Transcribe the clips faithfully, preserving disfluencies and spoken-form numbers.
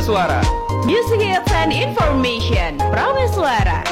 Suara. Music hits and information. Prameswara.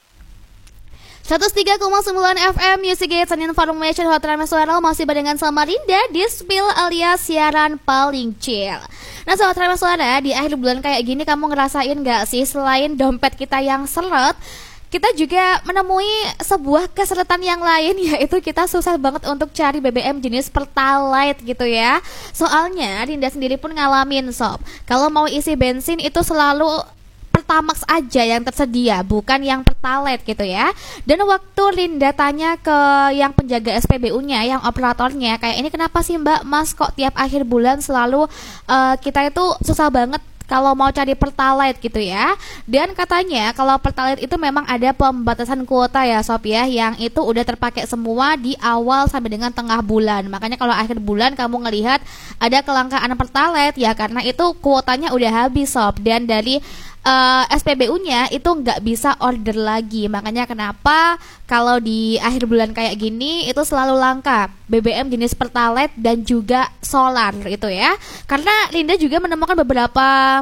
seratus tiga koma sembilan F M Music Hits and Information Hot Prameswara masih barengan sama Linda di Spill alias siaran paling chill. Nah Sobat Prameswara, di akhir bulan kayak gini kamu ngerasain gak sih selain dompet kita yang seret, kita juga menemui sebuah kesulitan yang lain, yaitu kita susah banget untuk cari B B M jenis Pertalite gitu ya. Soalnya Linda sendiri pun ngalamin sob, kalau mau isi bensin itu selalu Pertamax aja yang tersedia, bukan yang Pertalite gitu ya. Dan waktu Linda tanya ke yang penjaga S P B U-nya, yang operatornya, kayak ini kenapa sih Mbak, Mas kok tiap akhir bulan selalu uh, kita itu susah banget kalau mau cari Pertalite gitu ya. Dan katanya kalau Pertalite itu memang ada pembatasan kuota ya sob ya, yang itu udah terpakai semua di awal sampai dengan tengah bulan. Makanya kalau akhir bulan kamu ngelihat ada kelangkaan Pertalite ya karena itu kuotanya udah habis sob. Dan dari Uh, S P B U-nya itu nggak bisa order lagi. Makanya kenapa kalau di akhir bulan kayak gini itu selalu langka B B M jenis Pertalite dan juga solar itu ya. Karena Linda juga menemukan beberapa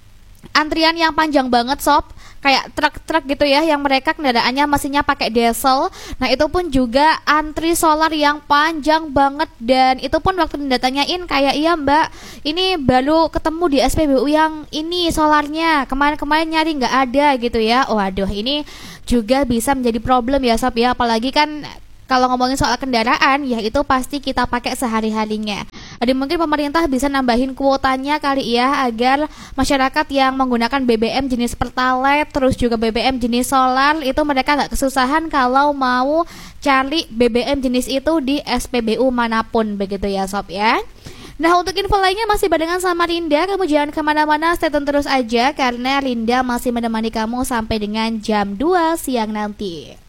antrian yang panjang banget sob, kayak truk-truk gitu ya, yang mereka kendaraannya mesinnya pakai diesel. Nah itu pun juga antri solar yang panjang banget. Dan itu pun waktu Linda tanyain kayak, iya mbak, ini baru ketemu di S P B U yang ini solarnya, kemarin-kemarin nyari nggak ada gitu ya. Waduh, ini juga bisa menjadi problem ya sob ya. Apalagi kan kalau ngomongin soal kendaraan, ya itu pasti kita pakai sehari-harinya. Jadi mungkin pemerintah bisa nambahin kuotanya kali ya, agar masyarakat yang menggunakan B B M jenis Pertalite terus juga B B M jenis solar itu mereka gak kesusahan kalau mau cari B B M jenis itu di S P B U manapun begitu ya sob ya. Nah untuk info lainnya masih barengan sama Linda, kamu jangan kemana-mana, stay tune terus aja karena Linda masih menemani kamu sampai dengan jam dua siang nanti.